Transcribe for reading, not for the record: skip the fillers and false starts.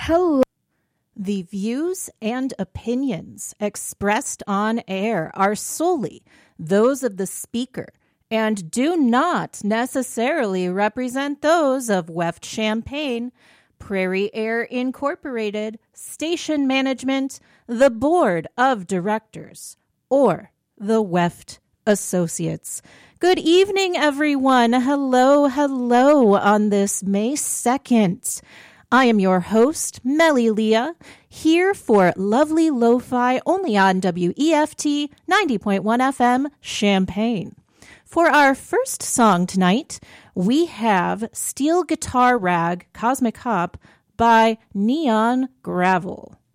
Hello. The views and opinions expressed on air are solely those of the speaker and do not necessarily represent those of Weft Champaign, Prairie Air Incorporated, station management, the board of directors, or the Weft Associates. Good evening, everyone. Hello on this May 2nd. I am your host, Melly Leah, here for Lovely Lo-Fi, only on WEFT 90.1 FM, Champaign. For our first song tonight, we have Steel Guitar Rag Cosmic Hop by Neon Gravel.